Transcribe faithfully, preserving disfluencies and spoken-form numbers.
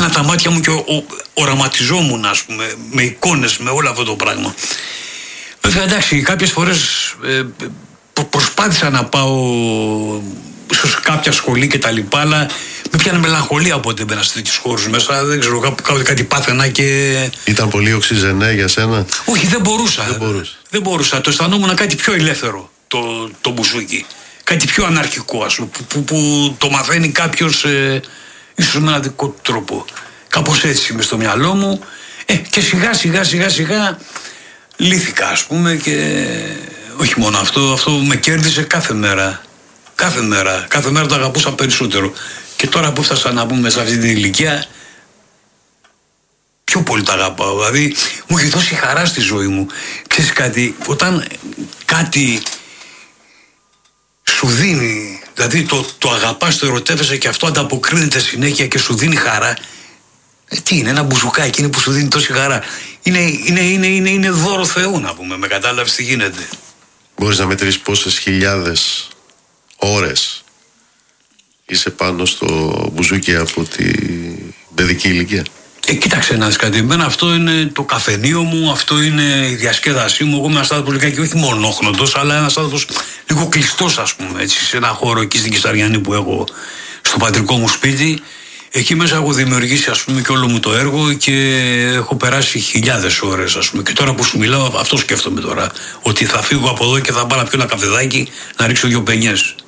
έκλεινα τα μάτια μου και ο, ο, οραματιζόμουν, ας πούμε, με εικόνες, με όλο αυτό το πράγμα. Βέβαια, εντάξει, κάποιες φορές ε, προσπάθησα να πάω σε κάποια σχολή και τα λοιπά, αλλά με πιάνε μελαγχολία από ότι μπαίνα σε τέτοιους χώρους μέσα. Δεν ξέρω, κάπου κάτι πάθαινα και. Ήταν πολύ οξυζενέ για σένα? Όχι, δεν μπορούσα. Δεν μπορούσα. Δεν μπορούσα. Το αισθανόμουν κάτι πιο ελεύθερο το, το μπουζούκι. Κάτι πιο αναρχικό, ας πούμε, που, που, που το μαθαίνει κάποιος ε, ίσως με ένα δικό του τρόπο. Κάπως έτσι είμαι στο μυαλό μου. Ε, και σιγά σιγά σιγά σιγά λύθηκα, ας πούμε, και όχι μόνο αυτό, αυτό με κέρδισε κάθε μέρα. Κάθε μέρα, κάθε μέρα το αγαπούσα περισσότερο. Και τώρα που έφτασα να πούμε σε αυτή την ηλικία, πιο πολύ το αγαπάω. Δηλαδή, μου έχει δώσει χαρά στη ζωή μου. Ξέρεις κάτι, όταν κάτι σου δίνει, δηλαδή το, το αγαπάς, το ερωτεύεσαι και αυτό ανταποκρίνεται συνέχεια και σου δίνει χαρά. Ε, τι είναι, ένα μπουζουκάκι είναι που σου δίνει τόση χαρά. Είναι, είναι, είναι, είναι, είναι δώρο Θεού, να πούμε, με κατάλαβες τι γίνεται. Μπορείς να μετρήσεις πόσες χιλιάδες ώρες είσαι πάνω στο μπουζούκι από την παιδική ηλικία? Ε, κοίταξε να δεις κάτι. Εμένα αυτό είναι το καφενείο μου, αυτό είναι η διασκέδασή μου. Εγώ είμαι ένας άνθρωπος λιγάκι, όχι μονόχνοτος, αλλά ένας άνθρωπος λίγο κλειστός, ας πούμε, έτσι, σε ένα χώρο εκεί στην Κισταριανή που έχω στο πατρικό μου σπίτι. Εκεί μέσα έχω δημιουργήσει, ας πούμε, και όλο μου το έργο και έχω περάσει χιλιάδες ώρες, ας πούμε. Και τώρα που σου μιλάω, αυτό σκέφτομαι τώρα. Ότι θα φύγω από εδώ και θα πάω να πιω ένα καφεδάκι, να ρίξω δύο πενιές.